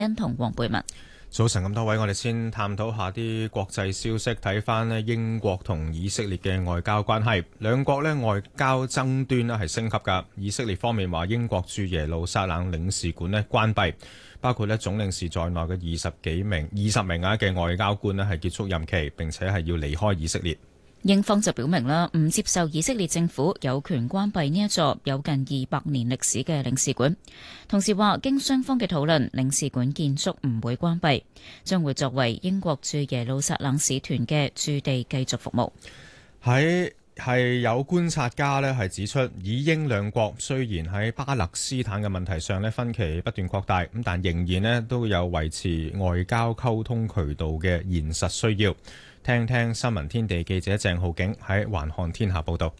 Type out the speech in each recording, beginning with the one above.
欣同黃貝文。 早晨咁多位，我哋先探討下啲國際消息。睇翻咧英國同以色列嘅外交關係，兩國咧外交爭端咧係升級㗎。以色列方面話英國駐耶路撒冷領事館咧關閉，包括咧總領事在內嘅20名嘅外交官咧係結束任期，並且係要離開以色列。 英方就表明啦，唔接受以色列政府有權關閉呢一座有近200年歷史嘅領事館。同時話，經雙方嘅討論，領事館建築唔會關閉，將會作為英國駐耶路撒冷使團嘅駐地繼續服務。 係有觀察家咧係指出，以英兩國雖然喺巴勒斯坦嘅問題上咧分歧不斷擴大，咁但仍然咧都有維持外交溝通渠道嘅現實需要。聽聽新聞天地記者鄭浩景喺環看天下報道。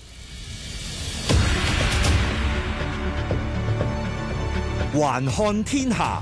環看天下。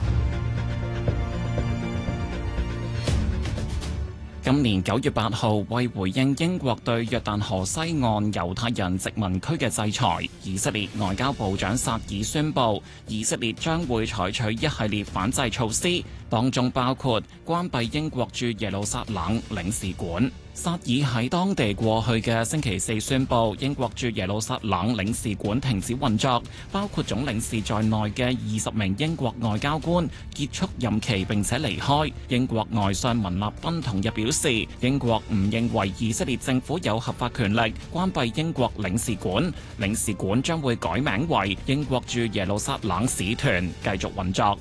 今年9月8號，為回應英國對約旦河西岸猶太人殖民區嘅制裁，以色列外交部長薩爾宣布，以色列將會採取一系列反制措施，當中包括關閉英國駐耶路撒冷領事館。薩爾喺當地過去嘅星期四宣布，英國駐耶路撒冷領事館停止運作，包括總領事在內嘅20名英國外交官結束任期並且離開。英國外相文納賓同日表示，英國唔認為以色列政府有合法權力關閉英國領事館，領事館將會改名為英國駐耶路撒冷使團，繼續運作。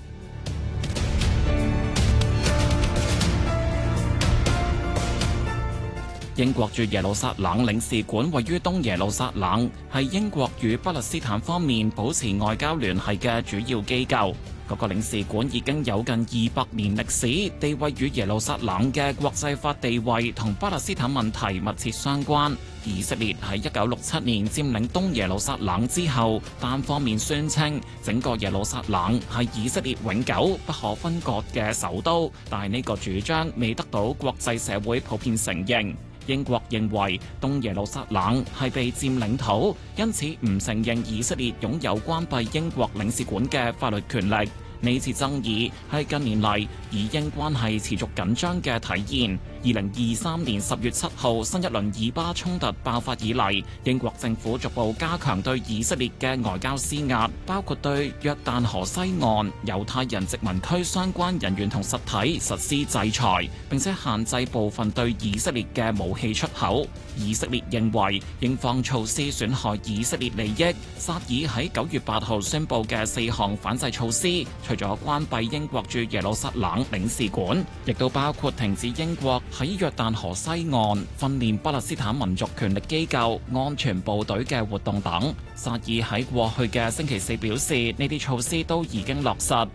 英國駐耶路撒冷領事館位於東耶路撒冷，係英國與巴勒斯坦方面保持外交聯繫嘅主要機構。嗰個領事館已經有近200年歷史，地位與耶路撒冷嘅國際法地位同巴勒斯坦問題密切相關。以色列喺1967年佔領東耶路撒冷之後，單方面宣稱整個耶路撒冷係以色列永久不可分割嘅首都，但係呢個主張未得到國際社會普遍承認。英國認為東耶路撒冷係被佔領土，因此唔承認以色列擁有關閉英國領事館嘅法律權力。呢次爭議係近年嚟以英關係持續緊張嘅體現。2023年10月7號新一輪以巴衝突爆發以嚟，英國政府逐步加強對以色列嘅外交施壓，包括對約旦河西岸猶太人殖民區相關人員同實體實施制裁，並且限制部分對以色列嘅武器出口。以色列認為英方措施損害以色列利益。薩爾喺9月8號宣布嘅4項反制措施，除咗關閉英國駐耶路撒冷領事館，亦都包括停止英國喺約旦河西岸訓練巴勒斯坦民族權力機構安全部隊嘅活動等。薩爾喺過去嘅星期四表示，呢啲措施都已經落實。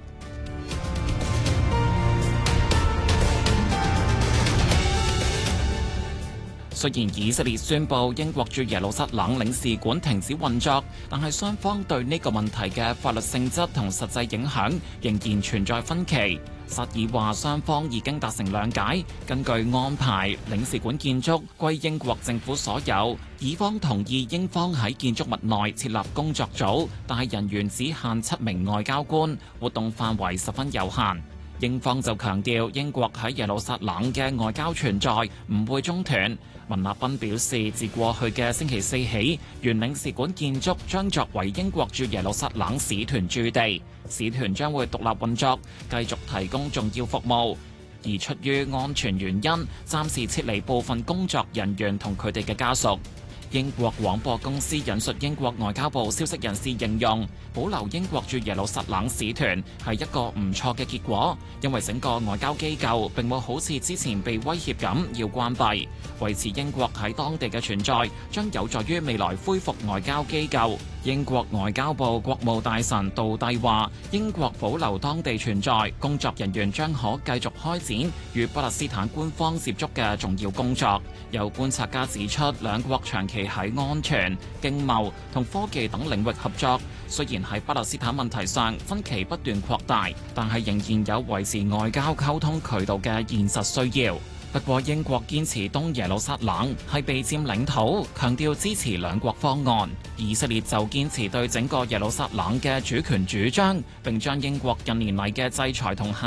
雖然以色列宣布英國駐耶路撒冷領事館停止運作，但係雙方對呢個問題嘅法律性質同實際影響仍然存在分歧。薩爾話雙方已經達成諒解，根據安排，領事館建築歸英國政府所有。以方同意英方喺建築物內設立工作組，但係人員只限7名外交官，活動範圍十分有限。英方就強調英國喺耶路撒冷嘅外交存在唔會中斷。文納賓表示，自過去嘅星期四起，原領事館建築將作為英國駐耶路撒冷使團駐地，使團將會獨立運作，繼續提供重要服務。而出於安全原因，暫時撤離部分工作人員同佢哋嘅家屬。英國廣播公司引述英國外交部消息人士形容，保留英國駐耶路撒冷使團係一個唔錯嘅結果，因為整個外交機構並冇好似之前被威脅咁要關閉。維持英國喺當地嘅存在，將有助於未來恢復外交機構。英國外交部國務大臣杜蒂話，英國保留當地存在，工作人員將可繼續開展與巴勒斯坦官方接觸嘅重要工作。有觀察家指出，兩國長期喺安全、經貿同科技等領域合作，雖然喺巴勒斯坦問題上分歧不斷擴大，但係仍然有維持外交溝通渠道嘅現實需要。 不過英國堅持東耶路撒冷係被佔領土，強調支持兩國方案。以色列就堅持對整個耶路撒冷嘅主權主張，並將英國近年嚟嘅制裁同限